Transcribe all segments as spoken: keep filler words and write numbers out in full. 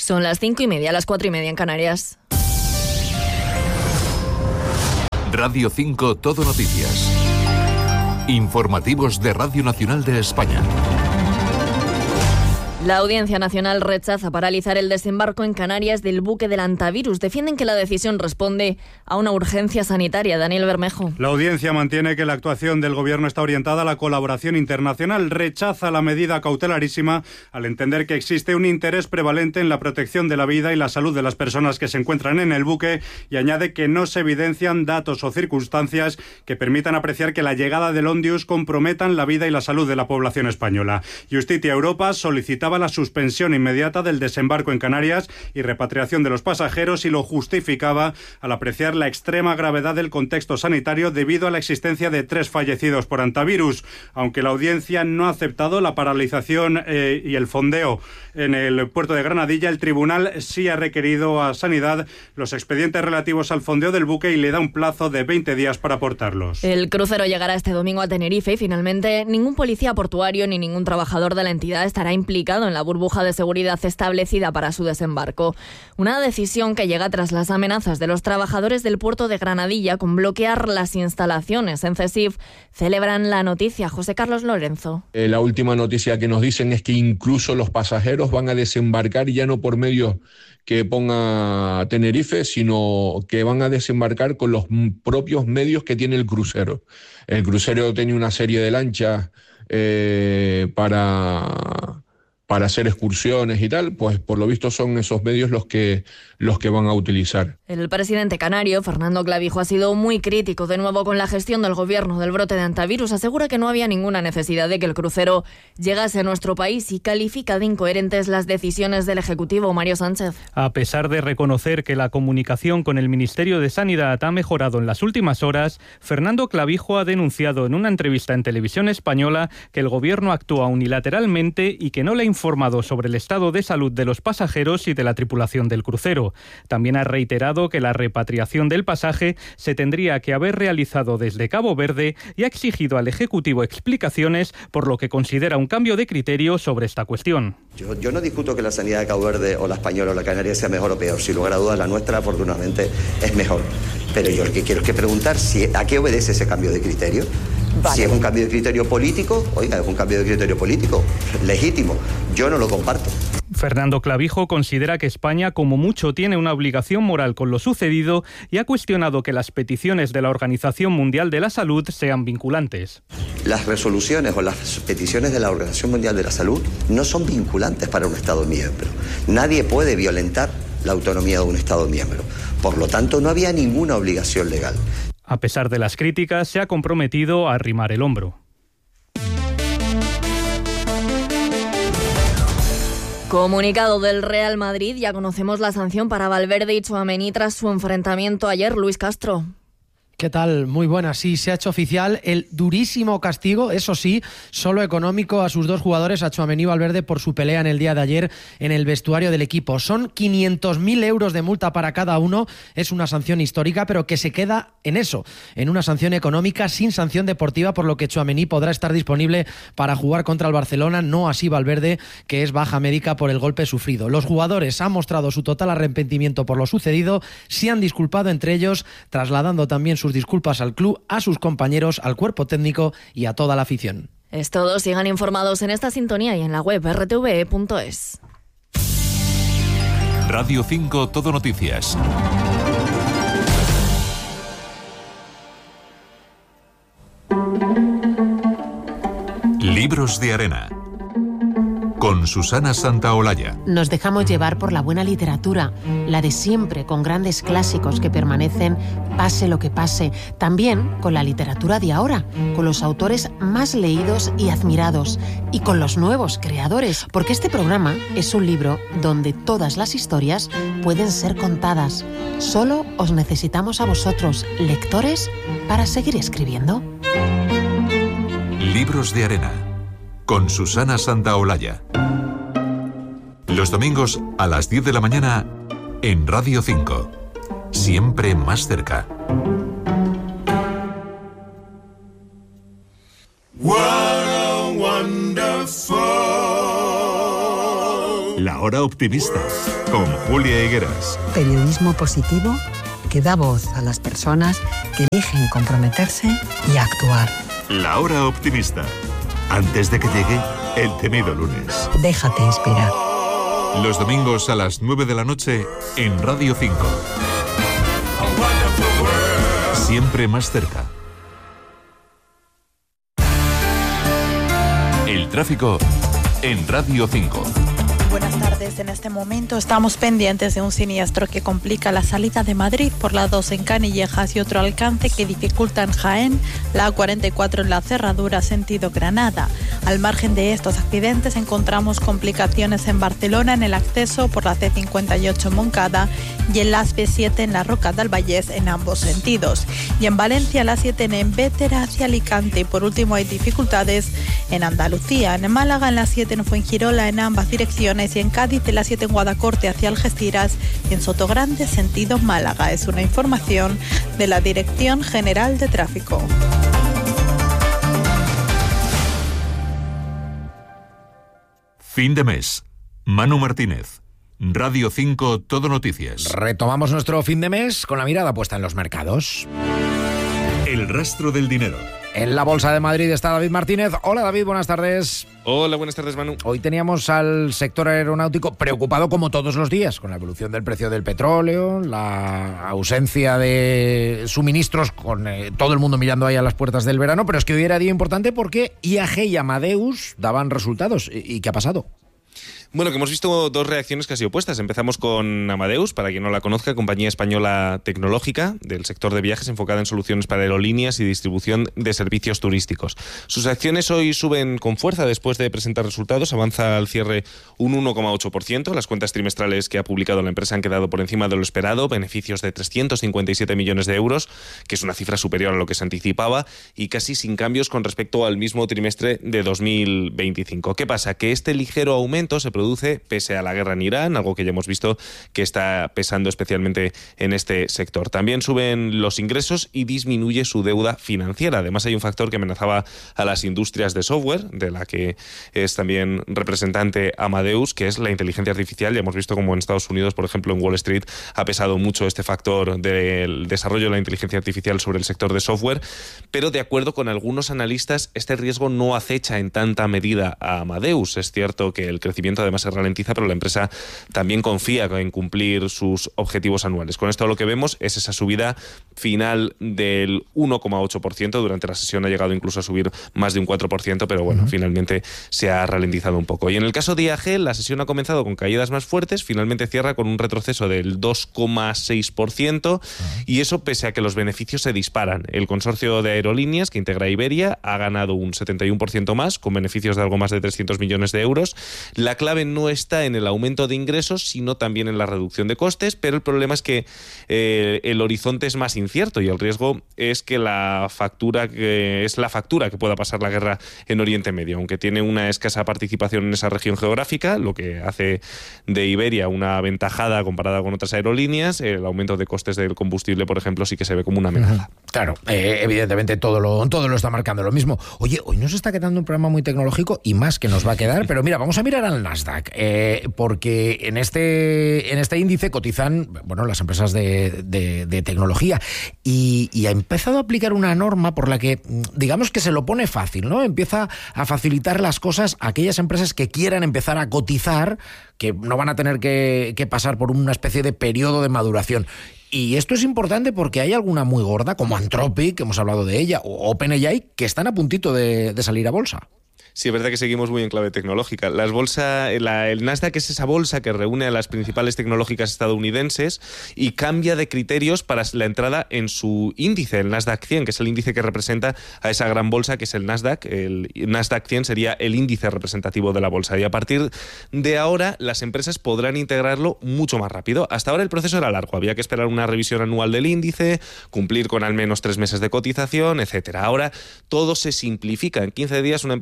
Son las cinco y media, las cuatro y media en Canarias. Radio cinco Todo Noticias. Informativos de Radio Nacional de España. La Audiencia Nacional rechaza paralizar el desembarco en Canarias del buque del Antavirus. Defienden que la decisión responde a una urgencia sanitaria. Daniel Bermejo. La Audiencia mantiene que la actuación del Gobierno está orientada a la colaboración internacional. Rechaza la medida cautelarísima al entender que existe un interés prevalente en la protección de la vida y la salud de las personas que se encuentran en el buque, y añade que no se evidencian datos o circunstancias que permitan apreciar que la llegada del Ondius comprometan la vida y la salud de la población española. Justitia Europa solicitaba la suspensión inmediata del desembarco en Canarias y repatriación de los pasajeros, y lo justificaba al apreciar la extrema gravedad del contexto sanitario debido a la existencia de tres fallecidos por antivirus. Aunque la audiencia no ha aceptado la paralización eh, y el fondeo en el puerto de Granadilla, el tribunal sí ha requerido a Sanidad los expedientes relativos al fondeo del buque y le da un plazo de veinte días para aportarlos. El crucero llegará este domingo a Tenerife y finalmente ningún policía portuario ni ningún trabajador de la entidad estará implicado en la burbuja de seguridad establecida para su desembarco. Una decisión que llega tras las amenazas de los trabajadores del puerto de Granadilla con bloquear las instalaciones. En CESIF celebran la noticia. José Carlos Lorenzo. Eh, la última noticia que nos dicen es que incluso los pasajeros van a desembarcar ya no por medios que ponga Tenerife, sino que van a desembarcar con los propios medios que tiene el crucero. El crucero tiene una serie de lanchas eh, para... para hacer excursiones y tal, pues por lo visto son esos medios los que, los que van a utilizar. El presidente canario, Fernando Clavijo, ha sido muy crítico de nuevo con la gestión del gobierno del brote de antivirus. Asegura que no había ninguna necesidad de que el crucero llegase a nuestro país y califica de incoherentes las decisiones del Ejecutivo. Mario Sánchez. A pesar de reconocer que la comunicación con el Ministerio de Sanidad ha mejorado en las últimas horas, Fernando Clavijo ha denunciado en una entrevista en Televisión Española que el gobierno actúa unilateralmente y que no le informa informado sobre el estado de salud de los pasajeros y de la tripulación del crucero. También ha reiterado que la repatriación del pasaje se tendría que haber realizado desde Cabo Verde y ha exigido al Ejecutivo explicaciones por lo que considera un cambio de criterio sobre esta cuestión. Yo, yo no discuto que la sanidad de Cabo Verde o la española o la canaria sea mejor o peor. Sin lugar a dudas, la nuestra afortunadamente es mejor. Pero yo lo que quiero es que preguntar si a qué obedece ese cambio de criterio. Vale. Si es un cambio de criterio político, oiga, es un cambio de criterio político legítimo. Yo no lo comparto. Fernando Clavijo considera que España como mucho tiene una obligación moral con lo sucedido y ha cuestionado que las peticiones de la Organización Mundial de la Salud sean vinculantes. Las resoluciones o las peticiones de la Organización Mundial de la Salud no son vinculantes para un Estado miembro. Nadie puede violentar la autonomía de un Estado miembro. Por lo tanto, no había ninguna obligación legal. A pesar de las críticas, se ha comprometido a arrimar el hombro. Comunicado del Real Madrid, ya conocemos la sanción para Valverde y Tchouaméni tras su enfrentamiento ayer. Luis Castro. ¿Qué tal? Muy buena. Sí, se ha hecho oficial el durísimo castigo, eso sí, solo económico a sus dos jugadores, a Tchouaméni y Valverde, por su pelea en el día de ayer en el vestuario del equipo. Son quinientos mil euros de multa para cada uno. Es una sanción histórica, pero que se queda en eso, en una sanción económica sin sanción deportiva, por lo que Tchouaméni podrá estar disponible para jugar contra el Barcelona, no así Valverde, que es baja médica por el golpe sufrido. Los jugadores han mostrado su total arrepentimiento por lo sucedido, se han disculpado entre ellos, trasladando también sus disculpas al club, a sus compañeros, al cuerpo técnico y a toda la afición. Es todo. Sigan informados en esta sintonía y en la web erre te ve e punto es. Radio cinco Todo Noticias. Libros de arena. Con Susana Santaolalla. Nos dejamos llevar por la buena literatura, la de siempre, con grandes clásicos que permanecen pase lo que pase. También con la literatura de ahora, con los autores más leídos y admirados, y con los nuevos creadores, porque este programa es un libro donde todas las historias pueden ser contadas. Solo os necesitamos a vosotros, lectores, para seguir escribiendo. Libros de arena. Con Susana Santaolalla. Los domingos a las diez de la mañana en Radio cinco. Siempre más cerca. What a wonderful La Hora Optimista, con Julia Higueras. Periodismo positivo que da voz a las personas que eligen comprometerse y actuar. La Hora Optimista, antes de que llegue el temido lunes. Déjate inspirar. Los domingos a las nueve de la noche en Radio cinco. Siempre más cerca. El tráfico en Radio cinco. Buenas tardes. En este momento estamos pendientes de un siniestro que complica la salida de Madrid por la dos en Canillejas y otro alcance que dificulta en Jaén, la A cuarenta y cuatro en la Cerradura sentido Granada. Al margen de estos accidentes encontramos complicaciones en Barcelona en el acceso por la C cincuenta y ocho Moncada y en la A P siete en la Roca del Vallés en ambos sentidos. Y en Valencia la siete en Bétera hacia Alicante. Y por último hay dificultades en Andalucía. En Málaga en la siete en Fuengirola en ambas direcciones y en Cádiz en la siete en Guadacorte hacia Algeciras y en Sotogrande sentido Málaga. Es una información de la Dirección General de Tráfico. Fin de mes. Manu Martínez. Radio cinco Todo Noticias. Retomamos nuestro fin de mes con la mirada puesta en los mercados. El rastro del dinero. En la Bolsa de Madrid está David Martínez. Hola David, buenas tardes. Hola, buenas tardes, Manu. Hoy teníamos al sector aeronáutico preocupado como todos los días con la evolución del precio del petróleo, la ausencia de suministros, con eh, todo el mundo mirando ahí a las puertas del verano, pero es que hoy era día importante porque I A G y Amadeus daban resultados. ¿Y, y qué ha pasado? Bueno, que hemos visto dos reacciones casi opuestas. Empezamos con Amadeus, para quien no la conozca, compañía española tecnológica del sector de viajes enfocada en soluciones para aerolíneas y distribución de servicios turísticos. Sus acciones hoy suben con fuerza después de presentar resultados. Avanza al cierre un uno coma ocho por ciento. Las cuentas trimestrales que ha publicado la empresa han quedado por encima de lo esperado. Beneficios de trescientos cincuenta y siete millones de euros, que es una cifra superior a lo que se anticipaba y casi sin cambios con respecto al mismo trimestre de dos mil veinticinco. ¿Qué pasa? Que este ligero aumento se produce pese a la guerra en Irán, algo que ya hemos visto que está pesando especialmente en este sector. También suben los ingresos y disminuye su deuda financiera. Además, hay un factor que amenazaba a las industrias de software, de la que es también representante Amadeus, que es la inteligencia artificial. Ya hemos visto como en Estados Unidos, por ejemplo, en Wall Street, ha pesado mucho este factor del desarrollo de la inteligencia artificial sobre el sector de software, pero de acuerdo con algunos analistas, este riesgo no acecha en tanta medida a Amadeus. Es cierto que el crecimiento además se ralentiza, pero la empresa también confía en cumplir sus objetivos anuales. Con esto lo que vemos es esa subida final del uno coma ocho por ciento. Durante la sesión ha llegado incluso a subir más de un cuatro por ciento, pero bueno, uh-huh. finalmente se ha ralentizado un poco. Y en el caso de I A G, la sesión ha comenzado con caídas más fuertes, finalmente cierra con un retroceso del dos coma seis por ciento, uh-huh. y eso pese a que los beneficios se disparan. El consorcio de aerolíneas que integra Iberia ha ganado un setenta y uno por ciento más, con beneficios de algo más de trescientos millones de euros. La clave no está en el aumento de ingresos, sino también en la reducción de costes, pero el problema es que eh, el horizonte es más incierto y el riesgo es que la factura que es la factura que pueda pasar la guerra en Oriente Medio, aunque tiene una escasa participación en esa región geográfica, lo que hace de Iberia una aventajada comparada con otras aerolíneas. El aumento de costes del combustible, por ejemplo, sí que se ve como una amenaza. Claro, eh, evidentemente todo lo, todo lo está marcando lo mismo. Oye, hoy nos está quedando un programa muy tecnológico y más que nos va a quedar, pero mira, vamos a mirar al Nasdaq, eh, porque en este, en este índice cotizan, bueno, las empresas de, de, de tecnología y, y ha empezado a aplicar una norma por la que, digamos que se lo pone fácil, ¿no? Empieza a facilitar las cosas a aquellas empresas que quieran empezar a cotizar, que no van a tener que, que pasar por una especie de periodo de maduración. Y esto es importante porque hay alguna muy gorda, como Anthropic, que hemos hablado de ella, o OpenAI, que están a puntito de, de salir a bolsa. Sí, es verdad que seguimos muy en clave tecnológica. Las bolsa, la, el Nasdaq es esa bolsa que reúne a las principales tecnológicas estadounidenses y cambia de criterios para la entrada en su índice, el Nasdaq cien, que es el índice que representa a esa gran bolsa que es el Nasdaq. El Nasdaq cien sería el índice representativo de la bolsa y a partir de ahora las empresas podrán integrarlo mucho más rápido. Hasta ahora el proceso era largo, había que esperar una revisión anual del índice, cumplir con al menos tres meses de cotización, etcétera. Ahora todo se simplifica. En quince días una empresa que cotiza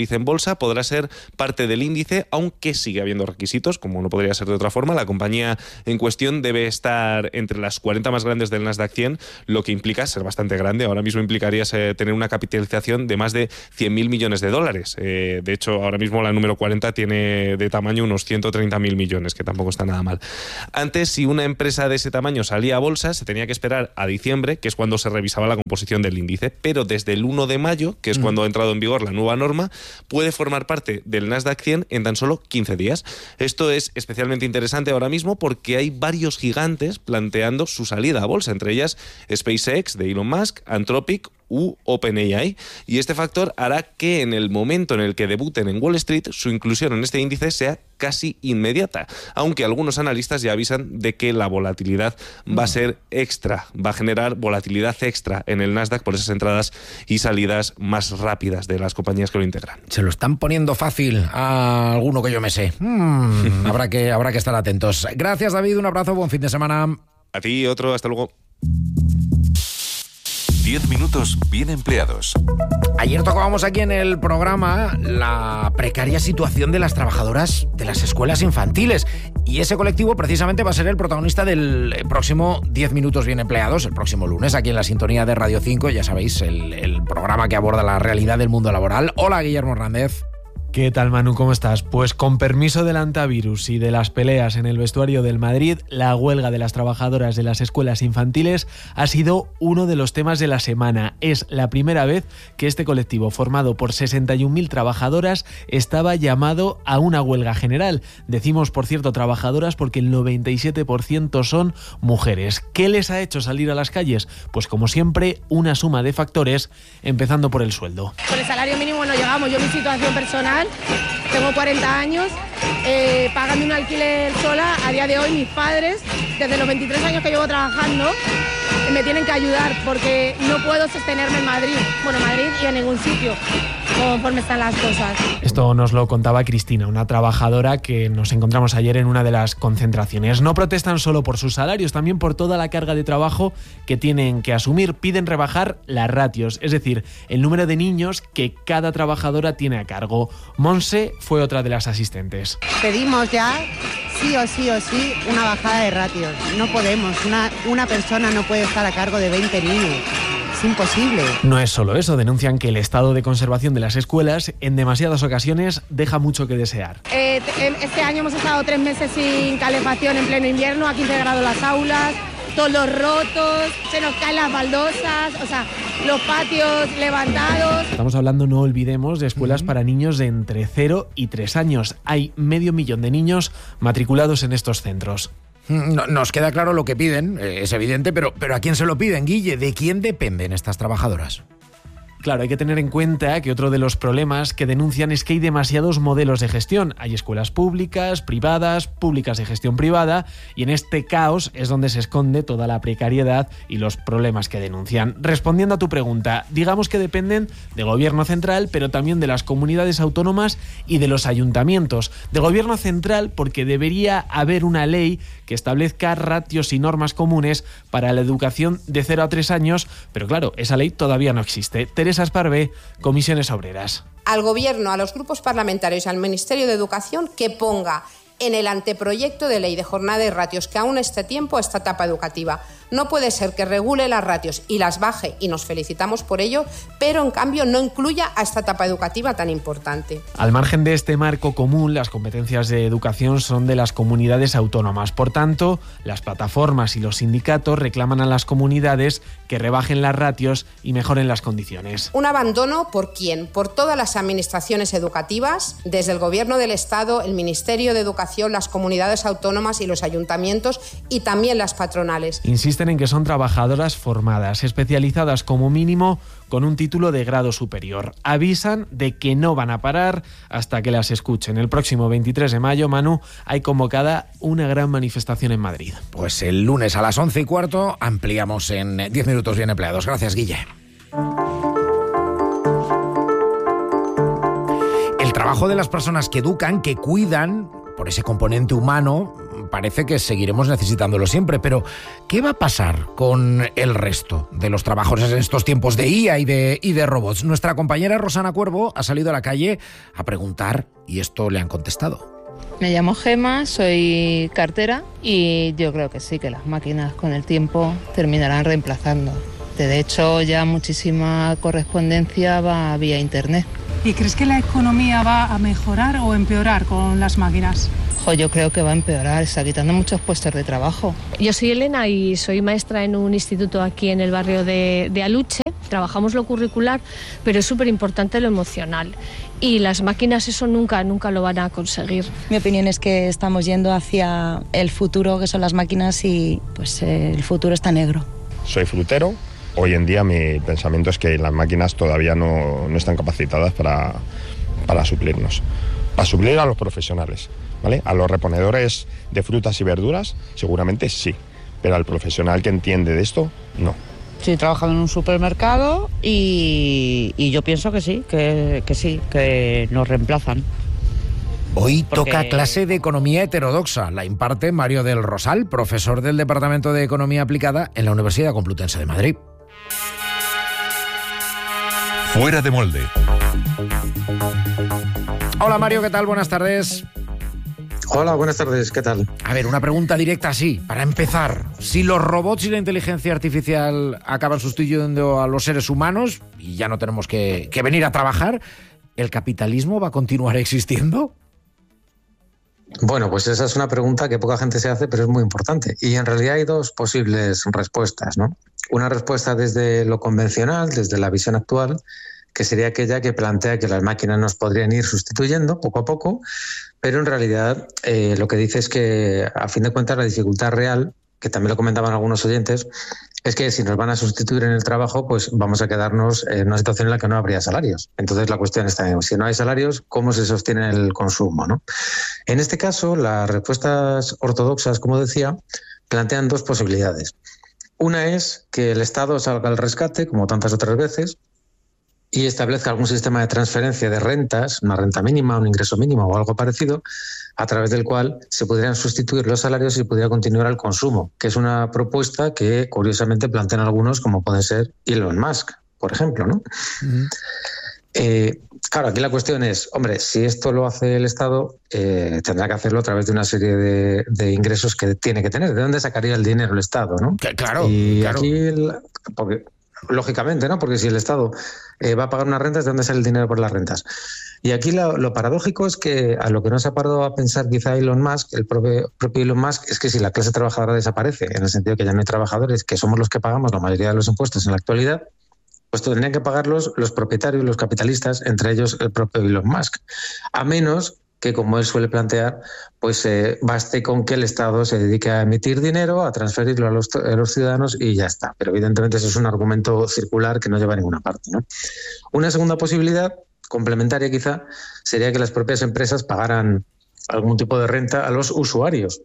cotice en bolsa podrá ser parte del índice, aunque sigue habiendo requisitos, como no podría ser de otra forma. La compañía en cuestión debe estar entre las cuarenta más grandes del Nasdaq cien, lo que implica ser bastante grande. Ahora mismo implicaría eh, tener una capitalización de más de cien mil millones de dólares. Eh, de hecho, ahora mismo la número cuarenta tiene de tamaño unos ciento treinta mil millones, que tampoco está nada mal. Antes, si una empresa de ese tamaño salía a bolsa, se tenía que esperar a diciembre, que es cuando se revisaba la composición del índice, pero desde el uno de mayo, que es mm. cuando ha entrado en vigor la nueva norma, puede formar parte del Nasdaq cien en tan solo quince días. Esto es especialmente interesante ahora mismo porque hay varios gigantes planteando su salida a bolsa, entre ellas SpaceX de Elon Musk, Anthropic u OpenAI, y este factor hará que en el momento en el que debuten en Wall Street, su inclusión en este índice sea casi inmediata, aunque algunos analistas ya avisan de que la volatilidad va a ser extra, va a generar volatilidad extra en el Nasdaq por esas entradas y salidas más rápidas de las compañías que lo integran. Se lo están poniendo fácil a alguno que yo me sé. Hmm, habrá que, habrá que estar atentos. Gracias, David, un abrazo, buen fin de semana. A ti, otro, hasta luego. diez minutos bien empleados. Ayer tocábamos aquí en el programa la precaria situación de las trabajadoras de las escuelas infantiles, y ese colectivo precisamente va a ser el protagonista del próximo diez minutos bien empleados, el próximo lunes, aquí en la sintonía de Radio cinco, ya sabéis, el, el programa que aborda la realidad del mundo laboral. Hola, Guillermo Hernández. ¿Qué tal, Manu? ¿Cómo estás? Pues con permiso del antivirus y de las peleas en el vestuario del Madrid, la huelga de las trabajadoras de las escuelas infantiles ha sido uno de los temas de la semana. Es la primera vez que este colectivo, formado por sesenta y un mil trabajadoras, estaba llamado a una huelga general. Decimos, por cierto, trabajadoras porque el noventa y siete por ciento son mujeres. ¿Qué les ha hecho salir a las calles? Pues como siempre, una suma de factores, empezando por el sueldo. Por el salario mínimo no llegamos. Yo, mi situación personal, tengo cuarenta años, eh, pagando un alquiler sola. A día de hoy mis padres, desde los veintitrés años que llevo trabajando, me tienen que ayudar porque no puedo sostenerme en Madrid, bueno, Madrid y en ningún sitio, conforme están las cosas. Esto nos lo contaba Cristina, una trabajadora que nos encontramos ayer en una de las concentraciones. No protestan solo por sus salarios, también por toda la carga de trabajo que tienen que asumir. Piden rebajar las ratios, es decir, el número de niños que cada trabajadora tiene a cargo. Monse fue otra de las asistentes. Pedimos ya, sí o sí o sí, una bajada de ratios. No podemos, una, una persona no puede estar a cargo de veinte niños. Es imposible. No es solo eso, denuncian que el estado de conservación de las escuelas en demasiadas ocasiones deja mucho que desear. Eh, este año hemos estado tres meses sin calefacción en pleno invierno, a quince grados las aulas, todos los rotos, se nos caen las baldosas, o sea, los patios levantados. Estamos hablando, no olvidemos, de escuelas uh-huh. para niños de entre cero y tres años. Hay medio millón de niños matriculados en estos centros. No, nos queda claro lo que piden, es evidente, pero, pero ¿a quién se lo piden, Guille? ¿De quién dependen estas trabajadoras? Claro, hay que tener en cuenta que otro de los problemas que denuncian es que hay demasiados modelos de gestión. Hay escuelas públicas, privadas, públicas de gestión privada, y en este caos es donde se esconde toda la precariedad y los problemas que denuncian. Respondiendo a tu pregunta, digamos que dependen del gobierno central, pero también de las comunidades autónomas y de los ayuntamientos. De gobierno central porque debería haber una ley que establezca ratios y normas comunes para la educación de cero a tres años, pero claro, esa ley todavía no existe. Teresa Esparvé, Comisiones Obreras. Al Gobierno, a los grupos parlamentarios y al Ministerio de Educación que ponga en el anteproyecto de ley de jornada y ratios que aún esté tiempo a esta etapa educativa. No puede ser que regule las ratios y las baje, y nos felicitamos por ello, pero en cambio no incluya a esta etapa educativa tan importante. Al margen de este marco común, las competencias de educación son de las comunidades autónomas. Por tanto, las plataformas y los sindicatos reclaman a las comunidades que rebajen las ratios y mejoren las condiciones. Un abandono por quién, por todas las administraciones educativas, desde el Gobierno del Estado, el Ministerio de Educación, las comunidades autónomas y los ayuntamientos, y también las patronales. Insisten en que son trabajadoras formadas, especializadas como mínimo con un título de grado superior. Avisan de que no van a parar hasta que las escuchen. El próximo veintitrés de mayo, Manu, hay convocada una gran manifestación en Madrid. Pues el lunes a las once y cuarto ampliamos en diez minutos bien empleados. Gracias, Guille. El trabajo de las personas que educan, que cuidan, por ese componente humano, parece que seguiremos necesitándolo siempre, pero ¿qué va a pasar con el resto de los trabajos en estos tiempos de I A y de, y de robots? Nuestra compañera Rosana Cuervo ha salido a la calle a preguntar y esto le han contestado. Me llamo Gema, soy cartera y yo creo que sí, que las máquinas con el tiempo terminarán reemplazando. De hecho, ya muchísima correspondencia va vía internet. ¿Y crees que la economía va a mejorar o empeorar con las máquinas? Jo, yo creo que va a empeorar, está quitando muchos puestos de trabajo. Yo soy Elena y soy maestra en un instituto aquí en el barrio de, de Aluche. Trabajamos lo curricular, pero es súper importante lo emocional. Y las máquinas eso nunca, nunca lo van a conseguir. Mi opinión es que estamos yendo hacia el futuro, que son las máquinas, y pues eh, el futuro está negro. Soy frutero. Hoy en día mi pensamiento es que las máquinas todavía no, no están capacitadas para, para suplirnos. Para suplir a los profesionales, ¿vale? A los reponedores de frutas y verduras seguramente sí, pero al profesional que entiende de esto, no. Sí, trabajo en un supermercado y, y yo pienso que sí, que, que sí, que nos reemplazan. Hoy Porque... toca clase de economía heterodoxa. La imparte Mario del Rosal, profesor del Departamento de Economía Aplicada en la Universidad Complutense de Madrid. Fuera de molde. Hola Mario, ¿qué tal? Buenas tardes. Hola, buenas tardes, ¿qué tal? A ver, una pregunta directa así, para empezar. Si los robots y la inteligencia artificial acaban sustituyendo a los seres humanos y ya no tenemos que, que venir a trabajar, ¿el capitalismo va a continuar existiendo? Bueno, pues esa es una pregunta que poca gente se hace, pero es muy importante. Y en realidad hay dos posibles respuestas, ¿no? Una respuesta desde lo convencional, desde la visión actual, que sería aquella que plantea que las máquinas nos podrían ir sustituyendo poco a poco, pero en realidad eh, lo que dice es que, a fin de cuentas, la dificultad real, que también lo comentaban algunos oyentes, es que si nos van a sustituir en el trabajo, pues vamos a quedarnos en una situación en la que no habría salarios. Entonces la cuestión está, si no hay salarios, ¿cómo se sostiene el consumo, ¿no? En este caso, las respuestas ortodoxas, como decía, plantean dos posibilidades. Una es que el Estado salga al rescate, como tantas otras veces, y establezca algún sistema de transferencia de rentas, una renta mínima, un ingreso mínimo o algo parecido, a través del cual se pudieran sustituir los salarios y pudiera continuar el consumo, que es una propuesta que curiosamente plantean algunos, como pueden ser Elon Musk, por ejemplo, ¿no? Uh-huh. Eh, claro, aquí la cuestión es, hombre, si esto lo hace el Estado, eh, tendrá que hacerlo a través de una serie de, de ingresos que tiene que tener. ¿De dónde sacaría el dinero el Estado, no? Que, claro, y claro. aquí, el, porque, lógicamente, ¿no? Porque si el Estado eh, va a pagar unas rentas, ¿de dónde sale el dinero por las rentas? Y aquí lo, lo paradójico es que a lo que no se ha parado a pensar quizá Elon Musk, el propio, propio Elon Musk, es que si la clase trabajadora desaparece, en el sentido que ya no hay trabajadores, que somos los que pagamos la mayoría de los impuestos en la actualidad, pues tendrían que pagarlos los propietarios, los capitalistas, entre ellos el propio Elon Musk. A menos que, como él suele plantear, pues eh, baste con que el Estado se dedique a emitir dinero, a transferirlo a los, a los ciudadanos y ya está. Pero evidentemente eso es un argumento circular que no lleva a ninguna parte, ¿no? Una segunda posibilidad, complementaria quizá, sería que las propias empresas pagaran algún tipo de renta a los usuarios,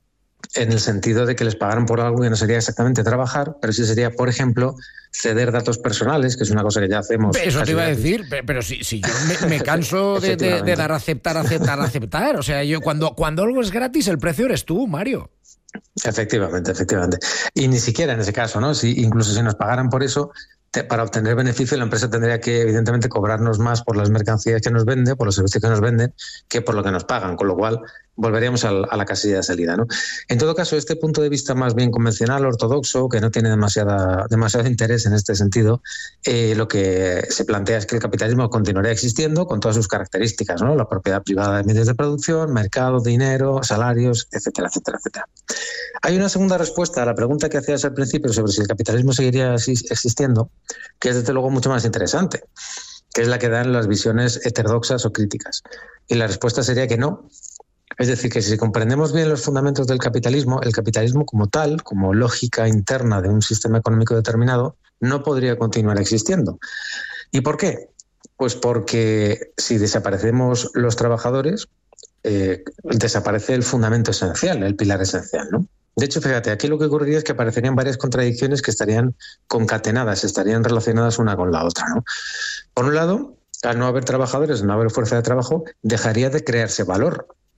en el sentido de que les pagaran por algo que no sería exactamente trabajar, pero sí sería, por ejemplo, ceder datos personales, que es una cosa que ya hacemos. Eso te iba a decir, pero, pero si, si yo me, me canso de, de, de dar aceptar, aceptar, aceptar. O sea, yo cuando, cuando algo es gratis, el precio eres tú, Mario. Efectivamente, efectivamente. Y ni siquiera en ese caso, ¿no? Si, incluso si nos pagaran por eso, te, para obtener beneficio, la empresa tendría que, evidentemente, cobrarnos más por las mercancías que nos vende, por los servicios que nos venden, que por lo que nos pagan, con lo cual volveríamos al, a la casilla de salida, ¿no? En todo caso, este punto de vista más bien convencional, ortodoxo, que no tiene demasiada, demasiado interés en este sentido, eh, lo que se plantea es que el capitalismo continuaría existiendo con todas sus características, ¿no? La propiedad privada de medios de producción, mercado, dinero, salarios, etcétera, etcétera, etcétera. Hay una segunda respuesta a la pregunta que hacías al principio sobre si el capitalismo seguiría existiendo, que es desde luego mucho más interesante, que es la que dan las visiones heterodoxas o críticas. Y la respuesta sería que no. Es decir, que si comprendemos bien los fundamentos del capitalismo, el capitalismo como tal, como lógica interna de un sistema económico determinado, no podría continuar existiendo. ¿Y por qué? Pues porque si desaparecemos los trabajadores, eh, desaparece el fundamento esencial, el pilar esencial, ¿no? De hecho, fíjate, aquí lo que ocurriría es que aparecerían varias contradicciones que estarían concatenadas, estarían relacionadas una con la otra, ¿no? Por un lado, al no haber trabajadores, al no haber fuerza de trabajo, dejaría de crearse valor.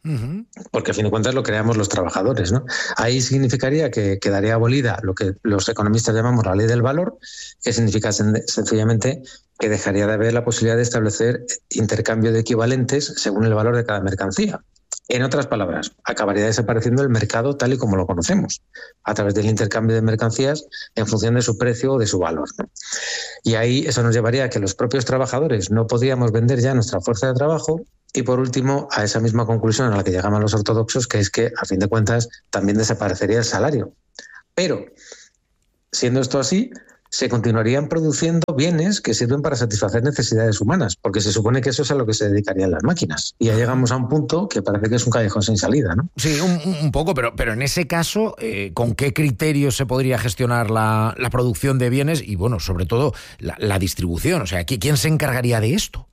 Uh-huh. Porque a fin de cuentas lo creamos los trabajadores, ¿no? Ahí significaría que quedaría abolida lo que los economistas llamamos la ley del valor, que significa sen- sencillamente que dejaría de haber la posibilidad de establecer intercambio de equivalentes según el valor de cada mercancía. En otras palabras, acabaría desapareciendo el mercado tal y como lo conocemos, a través del intercambio de mercancías en función de su precio o de su valor, ¿no? Y ahí eso nos llevaría a que los propios trabajadores no podríamos vender ya nuestra fuerza de trabajo y, por último, a esa misma conclusión a la que llegaban los ortodoxos, que es que, a fin de cuentas, también desaparecería el salario. Pero, siendo esto así, se continuarían produciendo bienes que sirven para satisfacer necesidades humanas, porque se supone que eso es a lo que se dedicarían las máquinas. Y ya llegamos a un punto que parece que es un callejón sin salida, ¿no? Sí, un, un poco, pero, pero en ese caso, eh, ¿con qué criterios se podría gestionar la, la producción de bienes y, bueno, sobre todo, la, la distribución? O sea, ¿quién se encargaría de esto?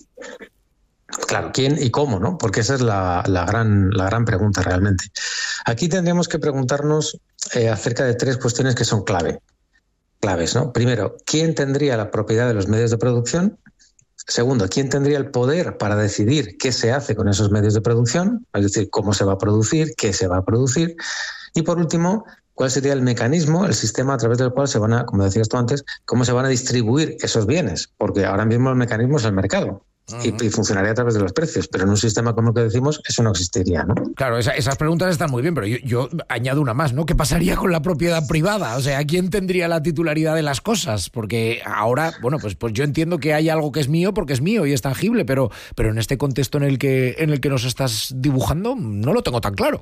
Claro, ¿quién y cómo, no? Porque esa es la, la, gran, la gran pregunta realmente. Aquí tendríamos que preguntarnos eh, acerca de tres cuestiones que son clave. Claves, ¿no? Primero, ¿quién tendría la propiedad de los medios de producción? Segundo, ¿quién tendría el poder para decidir qué se hace con esos medios de producción? Es decir, cómo se va a producir, qué se va a producir. Y por último, ¿cuál sería el mecanismo, el sistema a través del cual se van a, como decías tú antes, cómo se van a distribuir esos bienes? Porque ahora mismo el mecanismo es el mercado. Y, y funcionaría a través de los precios, pero en un sistema como el que decimos eso no existiría, ¿no? Claro, esa, esas preguntas están muy bien, pero yo, yo añado una más, ¿no? ¿Qué pasaría con la propiedad privada? O sea, ¿quién tendría la titularidad de las cosas? Porque ahora, bueno, pues, pues yo entiendo que hay algo que es mío porque es mío y es tangible, pero, pero en este contexto en el que, en el que nos estás dibujando no lo tengo tan claro.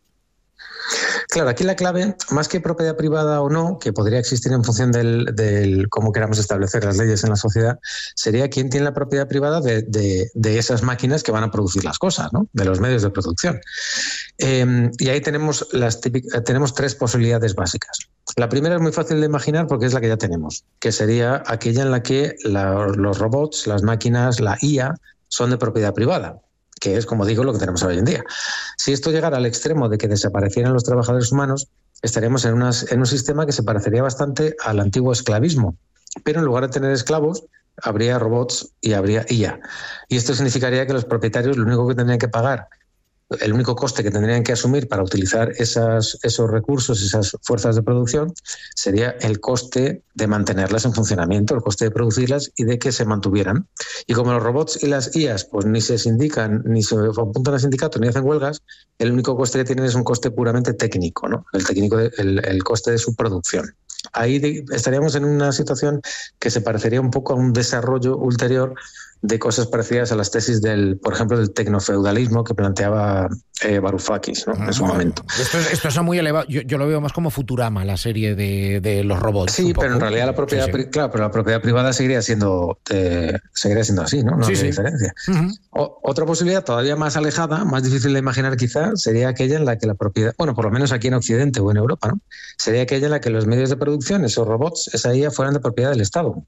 Claro, aquí la clave, más que propiedad privada o no, que podría existir en función del, del cómo queramos establecer las leyes en la sociedad, sería quién tiene la propiedad privada de, de, de esas máquinas que van a producir las cosas, ¿no? De los medios de producción. Eh, y ahí tenemos, las típicas, tenemos tres posibilidades básicas. La primera es muy fácil de imaginar porque es la que ya tenemos, que sería aquella en la que la, los robots, las máquinas, la I A, son de propiedad privada, que es, como digo, lo que tenemos hoy en día. Si esto llegara al extremo de que desaparecieran los trabajadores humanos, estaríamos en, unas, en un sistema que se parecería bastante al antiguo esclavismo. Pero en lugar de tener esclavos, habría robots y habría I A. Y esto significaría que los propietarios lo único que tendrían que pagar, el único coste que tendrían que asumir para utilizar esas, esos recursos, esas fuerzas de producción, sería el coste de mantenerlas en funcionamiento, el coste de producirlas y de que se mantuvieran. Y como los robots y las I As pues ni se sindican, ni se apuntan a sindicatos, ni hacen huelgas, el único coste que tienen es un coste puramente técnico, ¿no? El técnico, de, el, el coste de su producción. Ahí de, estaríamos en una situación que se parecería un poco a un desarrollo ulterior de cosas parecidas a las tesis del, por ejemplo, del tecnofeudalismo que planteaba eh, Varoufakis, ¿no? En su bueno, momento. Esto es, esto es muy elevado. Yo, yo lo veo más como Futurama, la serie de, de los robots. Sí, pero en realidad la propiedad, sí, sí. claro, pero la propiedad privada seguiría siendo, eh, seguiría siendo así, ¿no? No sí, hay sí. diferencia. Uh-huh. O, otra posibilidad todavía más alejada, más difícil de imaginar quizá, sería aquella en la que la propiedad, bueno, por lo menos aquí en Occidente o en Europa, ¿no? Sería aquella en la que los medios de producción, esos robots, esa I A, fueran de propiedad del Estado.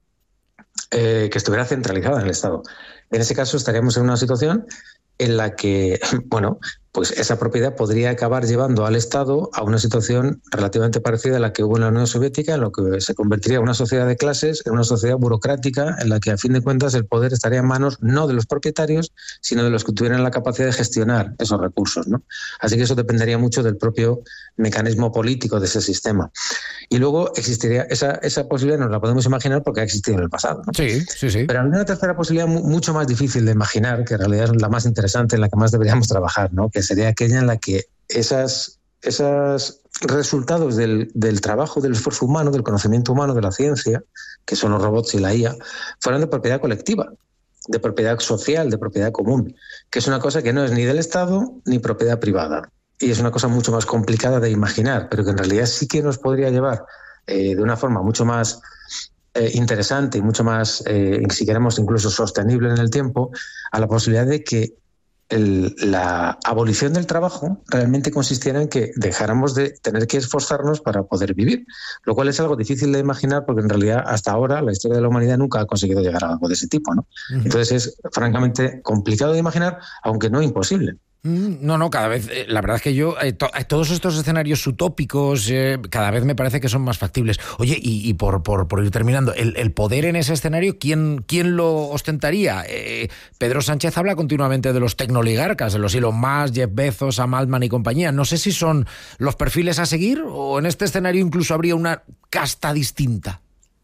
Eh, que estuviera centralizada en el Estado. En ese caso estaríamos en una situación en la que, bueno, pues esa propiedad podría acabar llevando al Estado a una situación relativamente parecida a la que hubo en la Unión Soviética, en lo que se convertiría en una sociedad de clases, en una sociedad burocrática, en la que a fin de cuentas el poder estaría en manos no de los propietarios, sino de los que tuvieran la capacidad de gestionar esos recursos, ¿no? Así que eso dependería mucho del propio mecanismo político de ese sistema. Y luego existiría, esa, esa posibilidad nos la podemos imaginar porque ha existido en el pasado, ¿no? Sí, sí, sí. Pero hay una tercera posibilidad mucho más difícil de imaginar, que en realidad es la más interesante, en la que más deberíamos trabajar, ¿no? Que sería aquella en la que esas, esos resultados del, del trabajo, del esfuerzo humano, del conocimiento humano, de la ciencia, que son los robots y la I A, fueran de propiedad colectiva, de propiedad social, de propiedad común, que es una cosa que no es ni del Estado ni propiedad privada. Y es una cosa mucho más complicada de imaginar, pero que en realidad sí que nos podría llevar eh, de una forma mucho más eh, interesante y mucho más, eh, si queremos, incluso sostenible en el tiempo, a la posibilidad de que El, la abolición del trabajo realmente consistiera en que dejáramos de tener que esforzarnos para poder vivir, lo cual es algo difícil de imaginar porque en realidad hasta ahora la historia de la humanidad nunca ha conseguido llegar a algo de ese tipo, ¿no? Uh-huh. Entonces es francamente complicado de imaginar, aunque no imposible. No, no, cada vez, la verdad es que yo, eh, to, todos estos escenarios utópicos, eh, cada vez me parece que son más factibles. Oye, y, y por, por, por ir terminando, el, el poder en ese escenario, ¿quién, quién lo ostentaría? Eh, Pedro Sánchez habla continuamente de los tecnoligarcas, de los Elon Musk, Jeff Bezos, Sam Altman y compañía. No sé si son los perfiles a seguir o en este escenario incluso habría una casta distinta.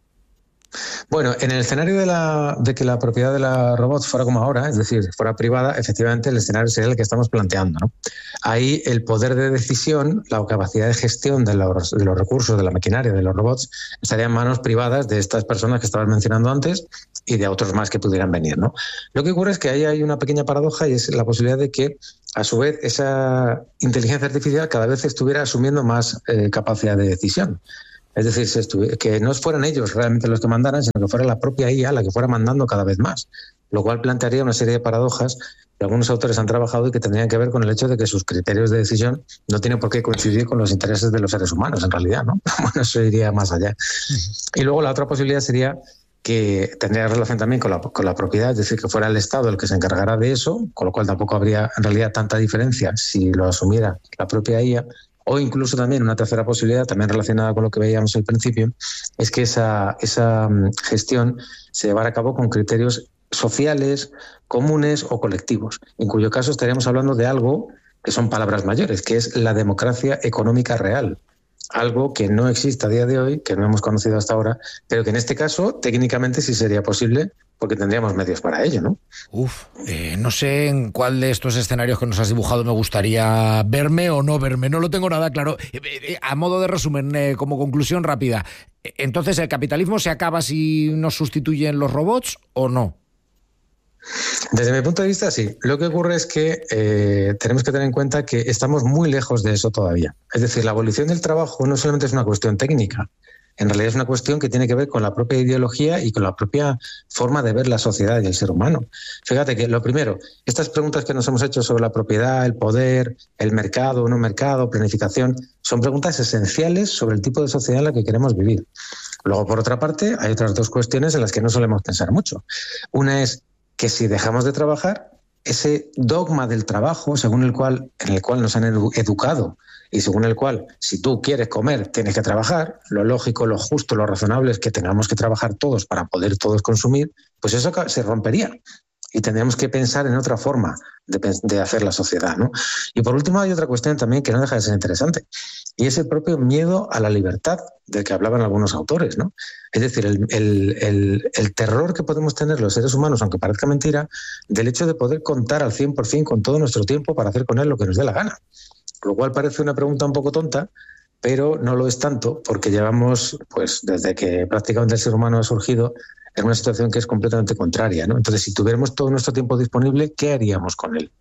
Bueno, en el escenario de, la, de que la propiedad de la robot fuera como ahora, es decir, fuera privada, efectivamente el escenario sería el que estamos planteando, ¿no? Ahí el poder de decisión, la capacidad de gestión de los, de los recursos, de la maquinaria, de los robots, estaría en manos privadas de estas personas que estabas mencionando antes y de otros más que pudieran venir, ¿no? Lo que ocurre es que ahí hay una pequeña paradoja y es la posibilidad de que, a su vez, esa inteligencia artificial cada vez estuviera asumiendo más eh, capacidad de decisión. Es decir, que no fueran ellos realmente los que mandaran, sino que fuera la propia I A la que fuera mandando cada vez más, lo cual plantearía una serie de paradojas que algunos autores han trabajado y que tendrían que ver con el hecho de que sus criterios de decisión no tienen por qué coincidir con los intereses de los seres humanos, en realidad, ¿no? Bueno, eso iría más allá. Y luego la otra posibilidad sería que tendría relación también con la, con la propiedad, es decir, que fuera el Estado el que se encargara de eso, con lo cual tampoco habría en realidad tanta diferencia si lo asumiera la propia I A. O incluso también una tercera posibilidad, también relacionada con lo que veíamos al principio, es que esa, esa gestión se llevara a cabo con criterios sociales, comunes o colectivos, en cuyo caso estaríamos hablando de algo que son palabras mayores, que es la democracia económica real. Algo que no existe a día de hoy, que no hemos conocido hasta ahora, pero que en este caso técnicamente sí sería posible porque tendríamos medios para ello, ¿no? Uf, eh, no sé en cuál de estos escenarios que nos has dibujado me gustaría verme o no verme, no lo tengo nada claro. Eh, eh, a modo de resumen, eh, como conclusión rápida, entonces, ¿el capitalismo se acaba si nos sustituyen los robots o no? Desde mi punto de vista, sí. Lo que ocurre es que eh, tenemos que tener en cuenta que estamos muy lejos de eso todavía. Es decir, la abolición del trabajo no solamente es una cuestión técnica, en realidad es una cuestión que tiene que ver con la propia ideología y con la propia forma de ver la sociedad y el ser humano. Fíjate que lo primero, estas preguntas que nos hemos hecho sobre la propiedad, el poder, el mercado, no mercado, planificación, son preguntas esenciales sobre el tipo de sociedad en la que queremos vivir. Luego, por otra parte, hay otras dos cuestiones en las que no solemos pensar mucho. Una es que si dejamos de trabajar, ese dogma del trabajo, según el cual, en el cual nos han edu- educado y según el cual, si tú quieres comer, tienes que trabajar, lo lógico, lo justo, lo razonable es que tengamos que trabajar todos para poder todos consumir, pues eso se rompería. Y tendríamos que pensar en otra forma de, de hacer la sociedad, ¿no? Y por último hay otra cuestión también que no deja de ser interesante, y es el propio miedo a la libertad del que hablaban algunos autores, ¿no? Es decir, el, el, el, el terror que podemos tener los seres humanos, aunque parezca mentira, del hecho de poder contar al cien por ciento con todo nuestro tiempo para hacer con él lo que nos dé la gana. Lo cual parece una pregunta un poco tonta, pero no lo es tanto, porque llevamos, pues desde que prácticamente el ser humano ha surgido, en una situación que es completamente contraria, ¿no? Entonces, si tuviéramos todo nuestro tiempo disponible, ¿qué haríamos con él?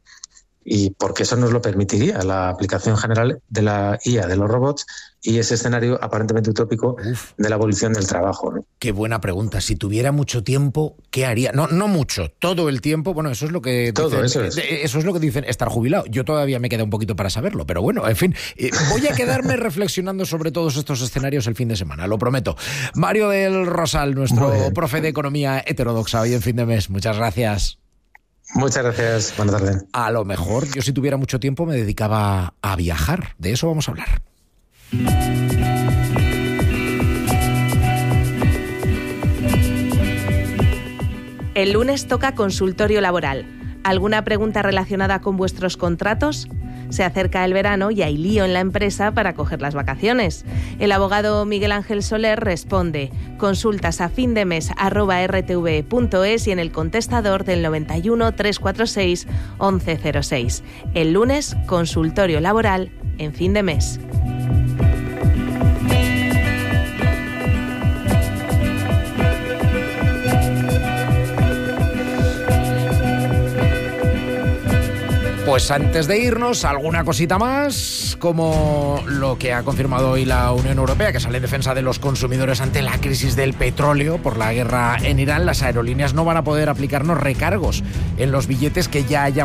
Y porque eso nos lo permitiría la aplicación general de la I A, de los robots, y ese escenario aparentemente utópico Uf. de la abolición del trabajo, ¿no? Qué buena pregunta. Si tuviera mucho tiempo, ¿qué haría? No, no mucho, todo el tiempo. Bueno, eso es lo que todo dicen, eso es. Eso es lo que dicen estar jubilado. Yo todavía me queda un poquito para saberlo, pero bueno, en fin, eh, voy a quedarme reflexionando sobre todos estos escenarios el fin de semana, lo prometo. Mario del Rosal, nuestro profe de economía heterodoxa hoy en Fin de Mes. Muchas gracias. Muchas gracias. Buenas tardes. A lo mejor yo, si tuviera mucho tiempo, me dedicaba a viajar. De eso vamos a hablar. El lunes toca consultorio laboral. ¿Alguna pregunta relacionada con vuestros contratos? Se acerca el verano y hay lío en la empresa para coger las vacaciones. El abogado Miguel Ángel Soler responde. Consultas a findemes arroba r t v punto es y en el contestador del noventa y uno, trescientos cuarenta y seis, once cero seis. El lunes, consultorio laboral en Fin de Mes. Pues antes de irnos, alguna cosita más, como lo que ha confirmado hoy la Unión Europea, que sale en defensa de los consumidores ante la crisis del petróleo por la guerra en Irán. Las aerolíneas no van a poder aplicarnos recargos en los billetes que ya hayan